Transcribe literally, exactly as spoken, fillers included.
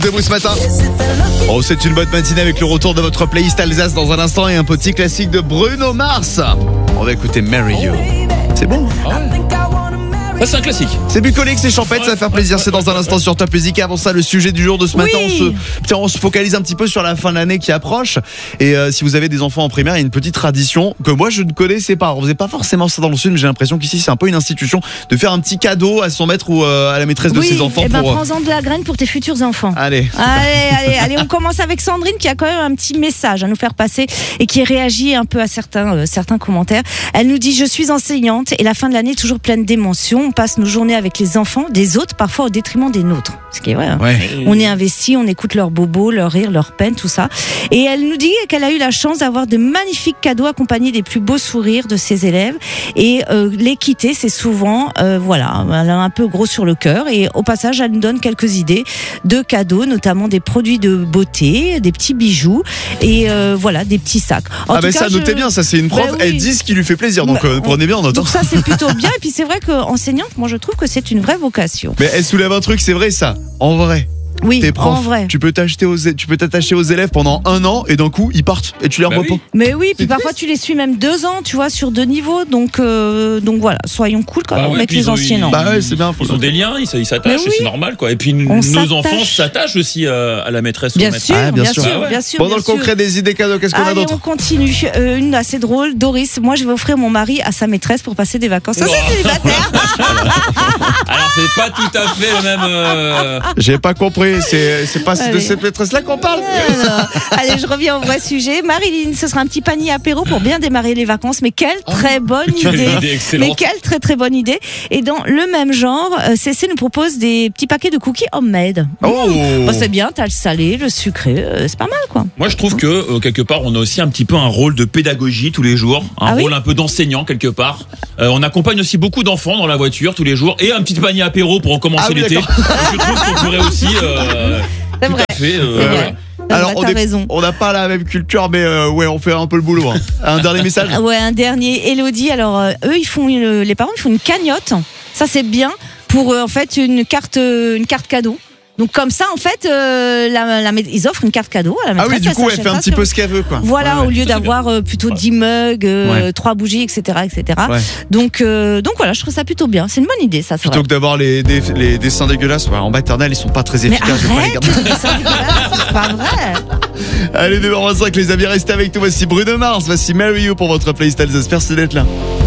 Debout ce matin. Oh, c'est une bonne matinée avec le retour de votre playlist Alsace dans un instant et un petit classique de Bruno Mars. On va écouter Marry You. C'est bon. Ah ouais. Ça, c'est un classique. C'est bucolique, c'est champêtre, ça va faire plaisir. C'est dans un instant sur Top Music. Avant ça, le sujet du jour de ce matin, Oui. on, se, tiens, on se focalise un petit peu sur la fin de l'année qui approche. Et euh, si vous avez des enfants en primaire, il y a une petite tradition que moi je ne connaissais pas. On faisait pas forcément ça dans le sud, mais j'ai l'impression qu'ici c'est un peu une institution de faire un petit cadeau à son maître ou euh, à la maîtresse de Oui, ses enfants. et ben pour... prends-en de la graine pour tes futurs enfants. Allez. Allez, allez, allez, on commence avec Sandrine qui a quand même un petit message à nous faire passer et qui réagit un peu à certains, euh, certains commentaires. Elle nous dit: je suis enseignante et la fin de l'année est toujours pleine d'émotions. On passe nos journées avec les enfants des autres, parfois au détriment des nôtres. Ce qui est vrai. Hein. Ouais. On est investi, on écoute leurs bobos, leurs rires, leurs peines, tout ça. Et elle nous dit qu'elle a eu la chance d'avoir de magnifiques cadeaux accompagnés des plus beaux sourires de ses élèves. Et euh, l'équité, c'est souvent, euh, voilà, elle a un peu gros sur le cœur. Et au passage, elle nous donne quelques idées de cadeaux, notamment des produits de beauté, des petits bijoux et euh, voilà, des petits sacs. En ah tout ben cas, ça, je- notez bien, ça c'est une prof, Ben oui. elle dit ce qui lui fait plaisir, donc Ben, euh, on- prenez bien en note. Donc ça, c'est plutôt bien. Et puis c'est vrai qu'enseignante, moi je trouve que c'est une vraie vocation. Mais elle soulève un truc, c'est vrai ça. En vrai, Oui, t'es prof, en vrai. tu peux t'acheter aux, tu peux t'attacher aux élèves pendant un an et d'un coup ils partent et tu les Bah repos. oui. Mais oui, puis C'est parfois tu les suis même deux ans, tu vois, sur deux niveaux. Donc, euh, donc voilà, soyons cool quand Bah même ouais, avec puis les ils ont- anciens. ils- non. Bah ouais, c'est bien. Faut Ils ont des liens, ils ils s'attachent, Mais oui. et c'est normal quoi. Et puis On nos s'attache. enfants s'attachent aussi à, à la maîtresse ou au Bien maître. sûr, Ah, bien bien sûr. sûr, Ah ouais. bien sûr. Pendant bien le sûr. concret des idées cadeaux, qu'est-ce qu'on a Allez, d'autre? on continue. Euh, une assez drôle. Doris, moi je vais offrir mon mari à sa maîtresse pour passer des vacances. Ça, Oh. c'est célibataire. Alors c'est pas tout à fait le même. euh, J'ai pas compris, c'est c'est pas de Allez. cette maîtresse-là qu'on parle. Alors, allez, je reviens au vrai sujet. Marilyn, ce sera un petit panier apéro pour bien démarrer les vacances. Mais quelle très bonne quelle idée. idée excellente. Mais quelle très très bonne idée. Et dans le même genre, euh, C C nous propose des petits paquets de cookies homemade. Oh. Bah, c'est bien, t'as le salé, le sucré, euh, c'est pas mal quoi. Moi je trouve que euh, quelque part on a aussi un petit peu un rôle de pédagogie tous les jours, un Ah oui rôle un peu d'enseignant quelque part. Euh, on accompagne aussi beaucoup d'enfants dans la voiture tous les jours et un petit panier apéro pour en commencer Ah oui, l'été. d'accord. Je trouve qu'on pourrait aussi euh, C'est tout vrai. à fait. euh, C'est ouais. vrai. C'est Alors vrai, on t'as est- raison. on n'a pas la même culture, mais euh, ouais, on fait un peu le boulot. hein. Un dernier message. Ah ouais, un dernier. Elodie, alors euh, eux, ils font une- les parents, ils font une cagnotte. Ça, c'est bien pour euh, en fait une carte, euh, une carte cadeau. Donc comme ça, en fait, euh, la, la, ils offrent une carte cadeau à la Ah maîtresse. oui, du coup, elle s'achète fait un ça petit sur- peu ce qu'elle veut, quoi. Voilà, Ouais, au ouais. lieu ça, c'est d'avoir euh, plutôt Ouais. dix mugs, euh, Ouais. trois bougies, et cetera, et cetera. Ouais. Donc, euh, donc voilà, je trouve ça plutôt bien. C'est une bonne idée, ça. c'est Plutôt vrai. que d'avoir les, des- les dessins dégueulasses, ouais, en maternelle, ils sont pas très Mais efficaces. je vais pas les garder. arrête, c'est dégueulasse, c'est pas vrai. Allez, deux heures vingt-cinq, les amis, restez avec nous. Voici Bruno Mars, voici Marry You pour votre playlist Alsace. Merci d'être là.